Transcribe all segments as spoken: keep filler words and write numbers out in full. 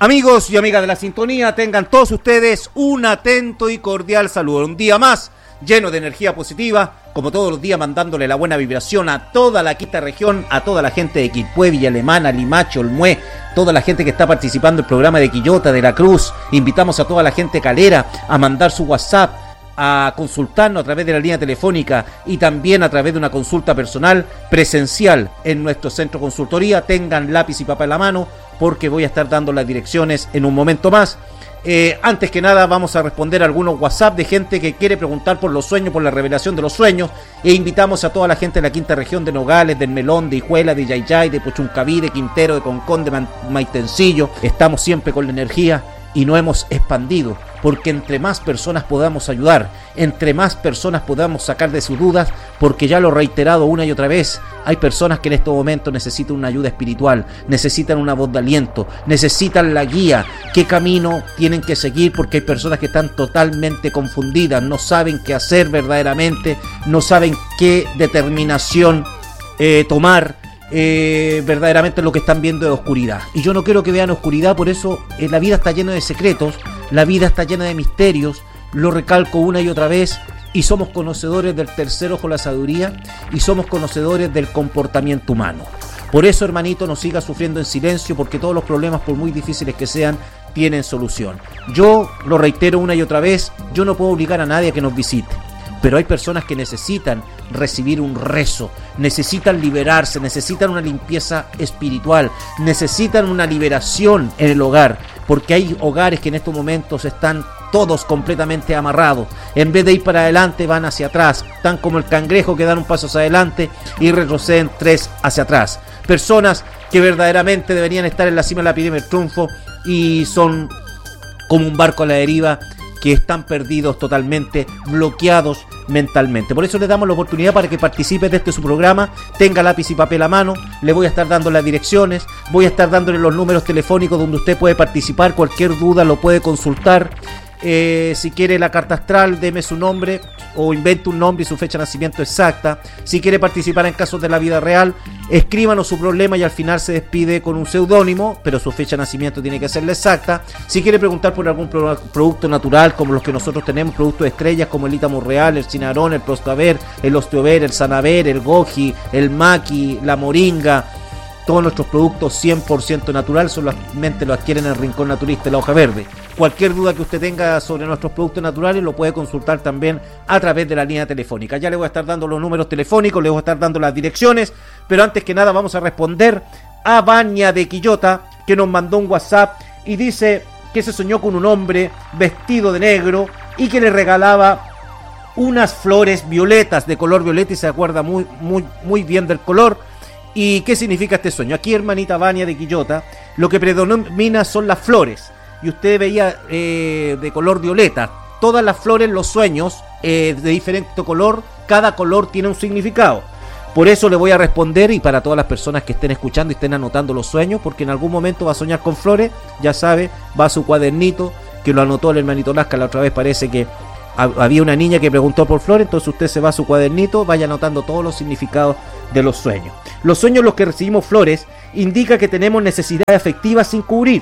Amigos y amigas de la sintonía, tengan todos ustedes un atento y cordial saludo. Un día más lleno de energía positiva, como todos los días mandándole la buena vibración a toda la quinta región, a toda la gente de Quilpué, Villa Alemana, Limache, Olmué, toda la gente que está participando en el programa de Quillota, de la Cruz. Invitamos a toda la gente calera a mandar su WhatsApp, a consultarnos a través de la línea telefónica y también a través de una consulta personal presencial en nuestro centro consultoría. Tengan lápiz y papel a la mano porque voy a estar dando las direcciones en un momento más. Eh, antes que nada vamos a responder a algunos WhatsApp de gente que quiere preguntar por los sueños, por la revelación de los sueños, e invitamos a toda la gente de la quinta región, de Nogales, del Melón, de Hijuela, de Yayay, de Puchuncaví, de Quintero, de Concón, de Man- Maitencillo. Estamos siempre con la energía y no hemos expandido, porque entre más personas podamos ayudar, entre más personas podamos sacar de sus dudas, porque ya lo he reiterado una y otra vez, hay personas que en estos momentos necesitan una ayuda espiritual, necesitan una voz de aliento, necesitan la guía, qué camino tienen que seguir, porque hay personas que están totalmente confundidas, no saben qué hacer verdaderamente, no saben qué determinación eh, tomar. Eh, verdaderamente lo que están viendo es oscuridad, y yo no quiero que vean oscuridad. Por eso eh, la vida está llena de secretos, la vida está llena de misterios, lo recalco una y otra vez, y somos conocedores del tercer ojo, la sabiduría, y somos conocedores del comportamiento humano. Por eso, hermanito, no siga sufriendo en silencio, porque todos los problemas, por muy difíciles que sean, tienen solución. Yo lo reitero una y otra vez, yo no puedo obligar a nadie a que nos visite, pero hay personas que necesitan recibir un rezo, necesitan liberarse, necesitan una limpieza espiritual, necesitan una liberación en el hogar, porque hay hogares que en estos momentos están todos completamente amarrados. En vez de ir para adelante, van hacia atrás, tan como el cangrejo que dan un paso hacia adelante y retroceden tres hacia atrás. Personas que verdaderamente deberían estar en la cima de la pirámide del triunfo y son como un barco a la deriva, que están perdidos totalmente, bloqueados mentalmente. Por eso le damos la oportunidad para que participe de este su programa, tenga lápiz y papel a mano, le voy a estar dando las direcciones, voy a estar dándole los números telefónicos donde usted puede participar, cualquier duda lo puede consultar. Eh, si quiere la carta astral, deme su nombre o invente un nombre y su fecha de nacimiento exacta. Si quiere participar en casos de la vida real, escríbanos su problema y al final se despide con un seudónimo, pero su fecha de nacimiento tiene que ser la exacta. Si quiere preguntar por algún pro- producto natural como los que nosotros tenemos, productos estrellas como el Ítamo Real, el Cinarón, el Prostaver, el Osteover, el Sanaver, el Goji, el Maqui, la Moringa, todos nuestros productos cien por ciento natural, solamente lo adquieren en el Rincón Naturista de la Hoja Verde. Cualquier duda que usted tenga sobre nuestros productos naturales lo puede consultar también a través de la línea telefónica. Ya le voy a estar dando los números telefónicos, le voy a estar dando las direcciones, pero antes que nada vamos a responder a Vania de Quillota, que nos mandó un WhatsApp y dice que se soñó con un hombre vestido de negro y que le regalaba unas flores violetas, de color violeta, y se acuerda muy, muy, muy bien del color. ¿Y qué significa este sueño? Aquí, hermanita Vania de Quillota, lo que predomina son las flores. Y usted veía eh, de color violeta. Todas las flores, los sueños eh, de diferente color, cada color tiene un significado. Por eso le voy a responder, y para todas las personas que estén escuchando y estén anotando los sueños, porque en algún momento va a soñar con flores, ya sabe, va a su cuadernito, que lo anotó el hermanito Lasca la otra vez. Parece que había una niña que preguntó por flores, entonces usted se va a su cuadernito, vaya anotando todos los significados de los sueños. Los sueños en los que recibimos flores indica que tenemos necesidades afectivas sin cubrir.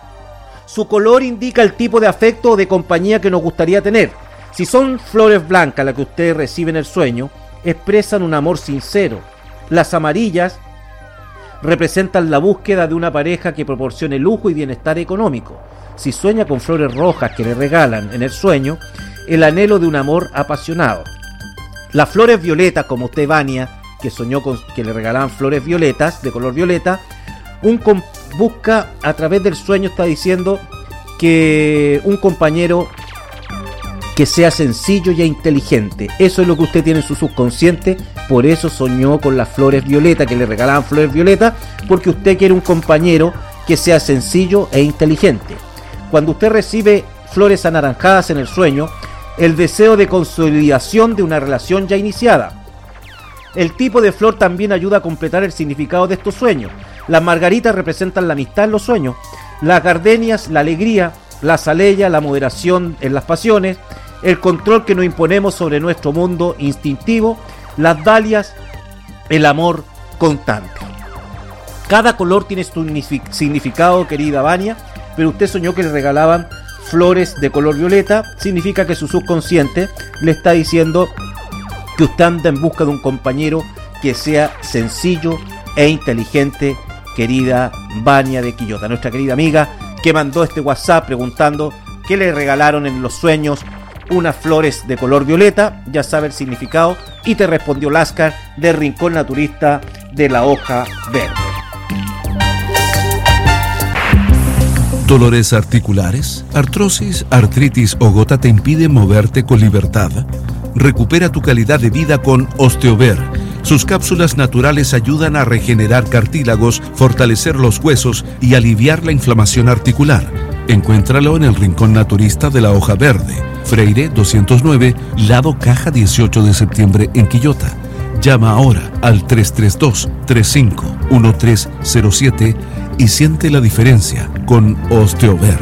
Su color indica el tipo de afecto o de compañía que nos gustaría tener. Si son flores blancas las que usted recibe en el sueño, expresan un amor sincero. Las amarillas representan la búsqueda de una pareja que proporcione lujo y bienestar económico. Si sueña con flores rojas que le regalan en el sueño, el anhelo de un amor apasionado. Las flores violetas, como usted, Vania, que soñó con que le regalaban flores violetas, de color violeta, un com- busca a través del sueño, está diciendo que un compañero que sea sencillo y inteligente. Eso es lo que usted tiene en su subconsciente, por eso soñó con las flores violetas, que le regalaban flores violetas, porque usted quiere un compañero que sea sencillo e inteligente. Cuando usted recibe flores anaranjadas en el sueño, el deseo de consolidación de una relación ya iniciada. El tipo de flor también ayuda a completar el significado de estos sueños. Las margaritas representan la amistad en los sueños, las gardenias, la alegría, la azalea, la moderación en las pasiones, el control que nos imponemos sobre nuestro mundo instintivo, las dalias, el amor constante. Cada color tiene su significado, querida Vania. pero usted soñó que le regalaban flores de color violeta. Significa que su subconsciente le está diciendo que usted anda en busca de un compañero que sea sencillo e inteligente, querida Vania de Quillota, nuestra querida amiga que mandó este WhatsApp preguntando qué le regalaron en los sueños unas flores de color violeta. Ya sabe el significado y te respondió Láscar de Rincón Naturista de la Hoja Verde. ¿Dolores articulares, artrosis, artritis o gota te impiden moverte con libertad? Recupera tu calidad de vida con Osteover. Sus cápsulas naturales ayudan a regenerar cartílagos, fortalecer los huesos y aliviar la inflamación articular. Encuéntralo en el Rincón Naturista de la Hoja Verde, Freire doscientos nueve, lado Caja dieciocho de septiembre en Quillota. Llama ahora al tres tres dos, tres cinco uno tres cero siete y siente la diferencia con Osteover.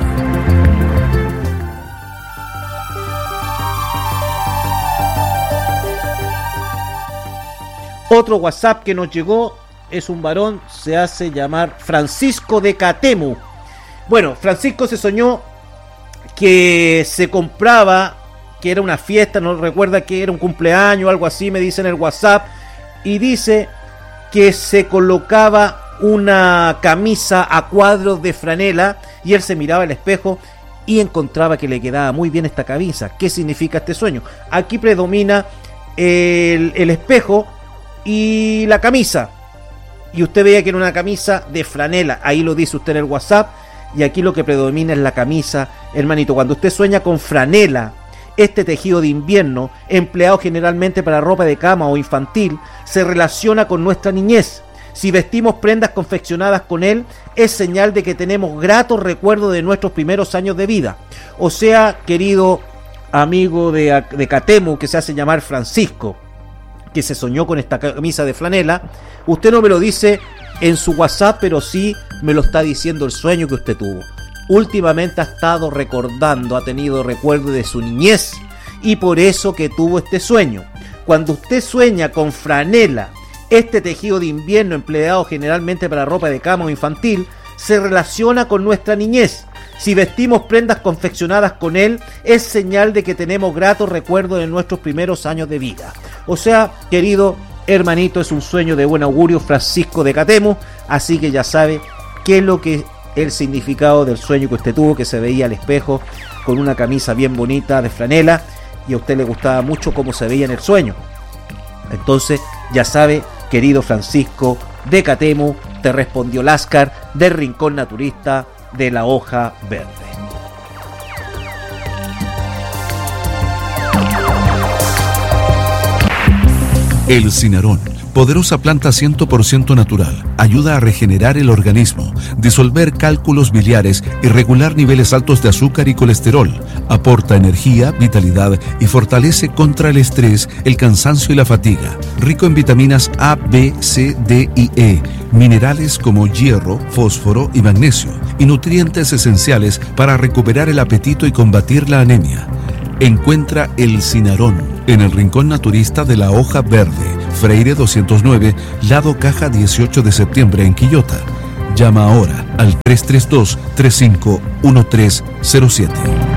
Otro WhatsApp que nos llegó es un varón, se hace llamar Francisco de Catemu. Bueno, Francisco se soñó que se compraba, que era una fiesta, no recuerda que era un cumpleaños o algo así, me dice en el WhatsApp, y dice que se colocaba una camisa a cuadros de franela y él se miraba al espejo y encontraba que le quedaba muy bien esta camisa. ¿Qué significa este sueño? Aquí predomina el, el espejo y la camisa, y usted veía que era una camisa de franela, ahí lo dice usted en el WhatsApp, y aquí lo que predomina es la camisa, hermanito. Cuando usted sueña con franela, este tejido de invierno, empleado generalmente para ropa de cama o infantil, se relaciona con nuestra niñez. Si vestimos prendas confeccionadas con él, es señal de que tenemos gratos recuerdos de nuestros primeros años de vida. O sea, querido amigo de, de Catemu, que se hace llamar Francisco, que se soñó con esta camisa de franela, usted no me lo dice en su WhatsApp, pero sí me lo está diciendo el sueño que usted tuvo. Últimamente ha estado recordando, ha tenido recuerdo de su niñez y por eso que tuvo este sueño. Cuando usted sueña con franela, este tejido de invierno empleado generalmente para ropa de cama o infantil, se relaciona con nuestra niñez. Si vestimos prendas confeccionadas con él, es señal de que tenemos gratos recuerdos de nuestros primeros años de vida. O sea, querido hermanito, es un sueño de buen augurio, Francisco de Catemu, así que ya sabe qué es lo que el significado del sueño que usted tuvo, que se veía al espejo con una camisa bien bonita de franela y a usted le gustaba mucho cómo se veía en el sueño. Entonces, ya sabe, querido Francisco de Catemu, te respondió Láscar del Rincón Naturista de la Hoja Verde. El cinarón, poderosa planta cien por ciento natural, ayuda a regenerar el organismo, disolver cálculos biliares y regular niveles altos de azúcar y colesterol. Aporta energía, vitalidad y fortalece contra el estrés, el cansancio y la fatiga. Rico en vitaminas A, B, C, D y E, minerales como hierro, fósforo y magnesio, y nutrientes esenciales para recuperar el apetito y combatir la anemia. Encuentra el cinarón en el Rincón Naturista de la Hoja Verde, Freire doscientos nueve, lado Caja dieciocho de septiembre en Quillota. Llama ahora al tres tres dos, tres cinco uno tres cero siete.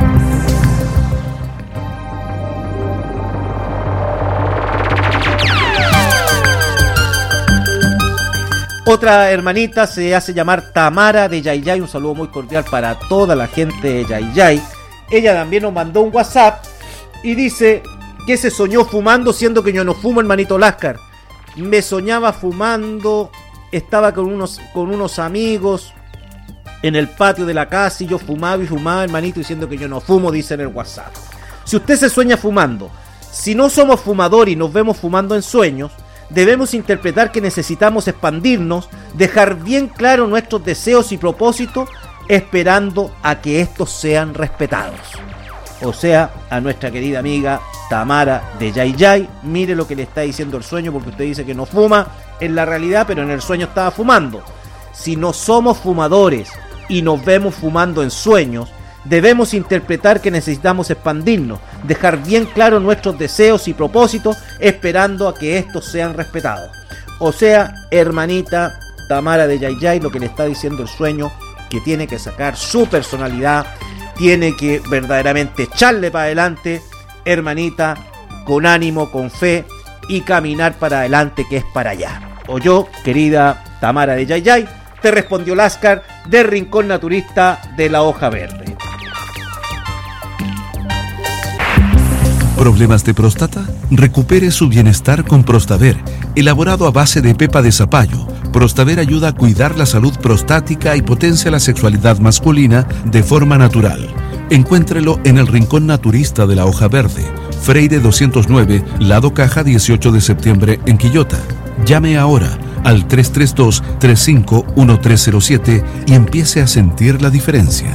Otra hermanita se hace llamar Tamara de Yayay, un saludo muy cordial para toda la gente de Yayay. Ella también nos mandó un WhatsApp y dice que se soñó fumando, siendo que yo no fumo, hermanito Láscar. Me soñaba fumando, estaba con unos, con unos amigos en el patio de la casa y yo fumaba y fumaba, hermanito, diciendo que yo no fumo, dice en el WhatsApp. Si usted se sueña fumando, si no somos fumadores y nos vemos fumando en sueños, debemos interpretar que necesitamos expandirnos, dejar bien claro nuestros deseos y propósitos, esperando a que estos sean respetados. O sea, a nuestra querida amiga Tamara de Yayay, mire lo que le está diciendo el sueño, porque usted dice que no fuma en la realidad, pero en el sueño estaba fumando. Si no somos fumadores y nos vemos fumando en sueños, debemos interpretar que necesitamos expandirnos, dejar bien claro nuestros deseos y propósitos, esperando a que estos sean respetados. O sea, hermanita Tamara de Yayay, lo que le está diciendo el sueño que tiene que sacar su personalidad, tiene que verdaderamente echarle para adelante, hermanita, con ánimo, con fe y caminar para adelante, que es para allá. O yo, querida Tamara de Yayay, te respondió Láscar de Rincón Naturista de la Hoja Verde. ¿Problemas de próstata? Recupere su bienestar con Prostaver, elaborado a base de pepa de zapallo. Prostaver ayuda a cuidar la salud prostática y potencia la sexualidad masculina de forma natural. Encuéntrelo en el Rincón Naturista de la Hoja Verde, Freire doscientos nueve, Lado Caja dieciocho de septiembre en Quillota. Llame ahora al tres tres dos, tres cinco uno tres cero siete y empiece a sentir la diferencia.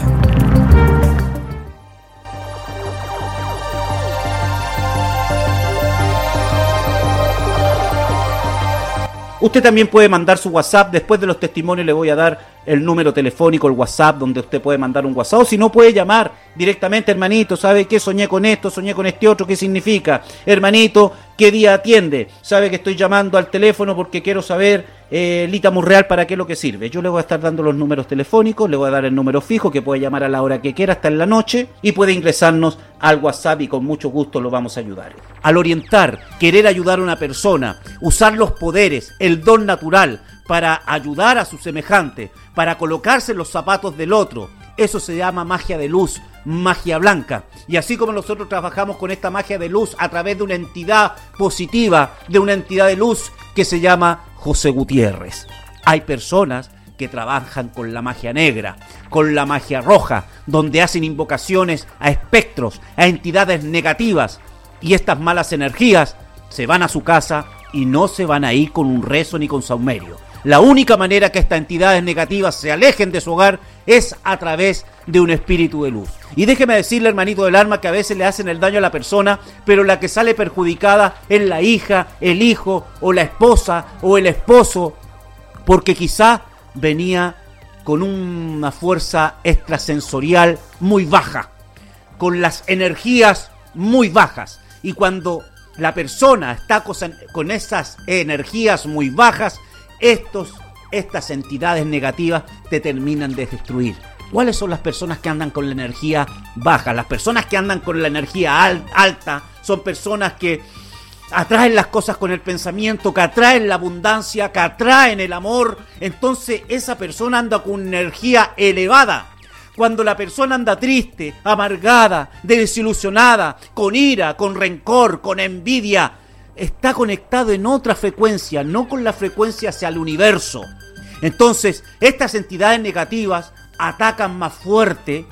Usted también puede mandar su WhatsApp. Después de los testimonios le voy a dar el número telefónico, el WhatsApp, donde usted puede mandar un WhatsApp. O si no, puede llamar directamente, hermanito, ¿sabe qué? Soñé con esto, soñé con este otro, ¿qué significa? Hermanito, ¿qué día atiende? ¿Sabe que estoy llamando al teléfono porque quiero saber, eh, Lita Murreal, para qué es lo que sirve? Yo le voy a estar dando los números telefónicos, le voy a dar el número fijo que puede llamar a la hora que quiera, hasta en la noche, y puede ingresarnos al WhatsApp y con mucho gusto lo vamos a ayudar. Al orientar, querer ayudar a una persona, usar los poderes, el don natural para ayudar a su semejante, para colocarse en los zapatos del otro, eso se llama magia de luz, magia blanca. Y así como nosotros trabajamos con esta magia de luz a través de una entidad positiva, de una entidad de luz que se llama José Gutiérrez. Hay personas que trabajan con la magia negra, con la magia roja, donde hacen invocaciones a espectros, a entidades negativas, y estas malas energías se van a su casa y no se van a ir con un rezo ni con saumerio. La única manera que estas entidades negativas se alejen de su hogar es a través de un espíritu de luz. Y déjeme decirle, hermanito del alma, que a veces le hacen el daño a la persona, pero la que sale perjudicada es la hija, el hijo, o la esposa, o el esposo, porque quizá venía con una fuerza extrasensorial muy baja, con las energías muy bajas. Y cuando la persona está con esas energías muy bajas, estos, estas entidades negativas te terminan de destruir. ¿Cuáles son las personas que andan con la energía baja? Las personas que andan con la energía al, alta son personas que atraen las cosas con el pensamiento, que atraen la abundancia, que atraen el amor. Entonces esa persona anda con energía elevada. Cuando la persona anda triste, amargada, desilusionada, con ira, con rencor, con envidia, está conectado en otra frecuencia, no con la frecuencia hacia el universo. Entonces, estas entidades negativas atacan más fuerte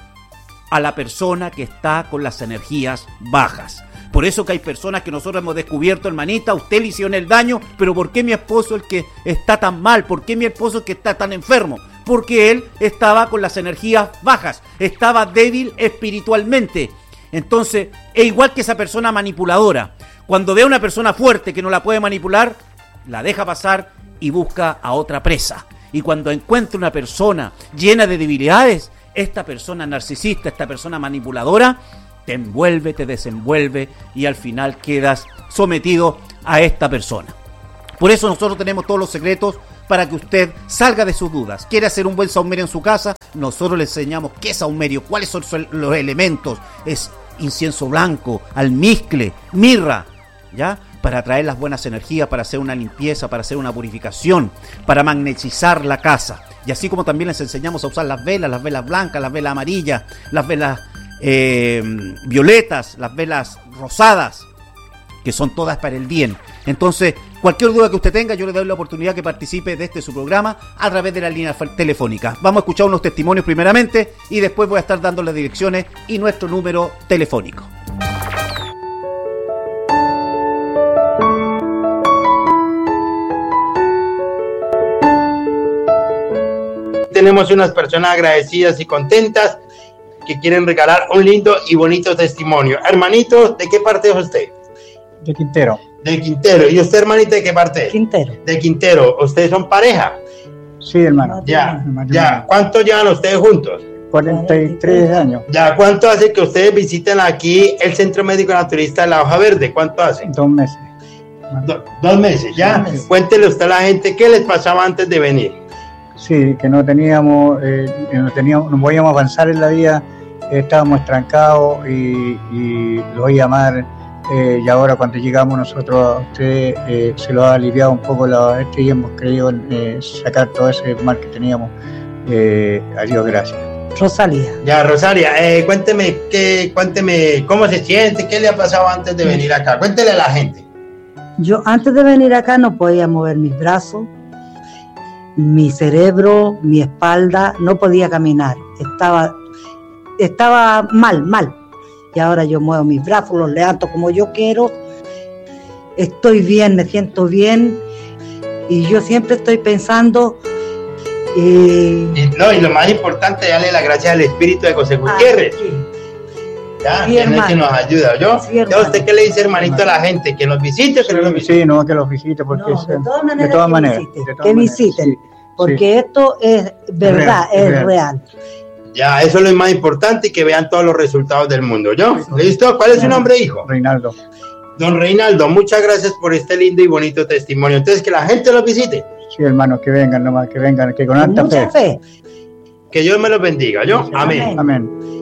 a la persona que está con las energías bajas. Por eso que hay personas que nosotros hemos descubierto, hermanita, usted le hicieron el daño, pero ¿por qué mi esposo es el que está tan mal? ¿Por qué mi esposo es el que está tan enfermo? Porque él estaba con las energías bajas, estaba débil espiritualmente. Entonces, es igual que esa persona manipuladora. Cuando ve a una persona fuerte que no la puede manipular, la deja pasar y busca a otra presa. Y cuando encuentra una persona llena de debilidades, esta persona narcisista, esta persona manipuladora, te envuelve, te desenvuelve y al final quedas sometido a esta persona. Por eso nosotros tenemos todos los secretos para que usted salga de sus dudas. ¿Quiere hacer un buen saumerio en su casa? Nosotros le enseñamos qué es saumerio, cuáles son los elementos. Es incienso blanco, almizcle, mirra, ¿ya? Para traer las buenas energías, para hacer una limpieza, para hacer una purificación, para magnetizar la casa. Y así como también les enseñamos a usar las velas, las velas blancas, las velas amarillas, las velas eh, violetas, las velas rosadas, que son todas para el bien. Entonces, cualquier duda que usted tenga, yo le doy la oportunidad que participe de este su programa a través de la línea telefónica. Vamos a escuchar unos testimonios primeramente y después voy a estar dando las direcciones y nuestro número telefónico. Tenemos unas personas agradecidas y contentas que quieren regalar un lindo y bonito testimonio. Hermanito, ¿de qué parte es usted? De Quintero. De Quintero. ¿Y usted, hermanita, de qué parte? Quintero. De Quintero. ¿Ustedes son pareja? Sí, hermano. Ya, ya. ¿Cuánto llevan ustedes juntos? cuarenta y tres años. Ya, ¿cuánto hace que ustedes visiten aquí el Centro Médico Naturista de la Hoja Verde? ¿Cuánto hace? Dos meses. Do, dos meses, ya. Dos meses. Cuéntele usted a la gente qué les pasaba antes de venir. Sí, que no teníamos, eh, no teníamos, no podíamos avanzar en la vida, eh, estábamos trancados y, y los oí llamar, eh, y ahora cuando llegamos nosotros a usted eh, se lo ha aliviado un poco la este y hemos querido eh, sacar todo ese mal que teníamos. Eh, a Dios gracias. Rosalía. Ya, Rosalia, eh, cuénteme, qué, cuénteme cómo se siente, qué le ha pasado antes de venir acá. Cuéntele a la gente. Yo antes de venir acá no podía mover mis brazos, mi cerebro, mi espalda, no podía caminar. Estaba, estaba mal, mal. Y ahora yo muevo mis brazos, los levanto como yo quiero. Estoy bien, me siento bien. Y yo siempre estoy pensando... Eh, y, no, y lo más importante, darle las gracias al espíritu de José Gutiérrez. Ah, sí. Ya, Sí, que es el hermano. que nos ayuda, ¿yo? Sí, ¿Ya hermano. usted qué le dice, hermanito, a la gente? ¿Que nos visite o que no nos visite? Sí, no, que los visite porque No, es, de todas maneras, de todas que maneras, visiten, de todas que maneras, visiten, sí, porque sí. esto es verdad, Es es real, real. es real. Ya, eso es lo más importante y que vean todos los resultados del mundo, ¿yo? Sí. ¿Listo? ¿Cuál es su nombre, hijo? Reinaldo. Don Reinaldo, muchas gracias por este lindo y bonito testimonio. Entonces, que la gente los visite. Sí, hermanos, que vengan nomás, que vengan, que con Con alta mucha fe. fe. Que Dios me los bendiga, ¿yo? Amén. Amén.